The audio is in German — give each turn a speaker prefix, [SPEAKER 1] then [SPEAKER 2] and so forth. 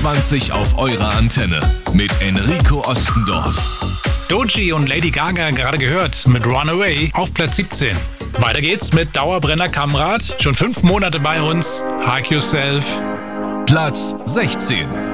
[SPEAKER 1] 22 auf eurer Antenne mit Enrico Ostendorf.
[SPEAKER 2] Doechii und Lady Gaga gerade gehört mit Runaway auf Platz 17. Weiter geht's mit Dauerbrenner Kamrat, schon 5 Monate bei uns, Hug Yourself.
[SPEAKER 1] Platz 16.